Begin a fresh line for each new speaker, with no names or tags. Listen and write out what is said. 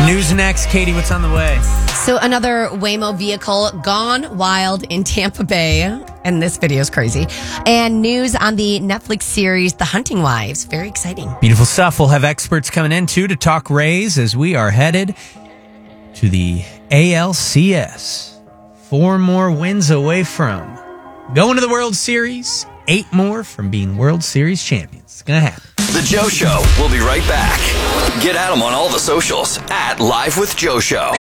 News next. Katie, what's on the way?
So another Waymo vehicle gone wild in Tampa Bay. And this video is crazy. And news on the Netflix series, The Hunting Wives. Very exciting.
Beautiful stuff. We'll have experts coming in, too, to talk Rays as we are headed to the ALCS. 4 more wins away from going to the World Series. 8 more from being World Series champions. It's going to happen.
The Joe Show. We'll be right back. Get at him on all the socials at Live with Joe Show.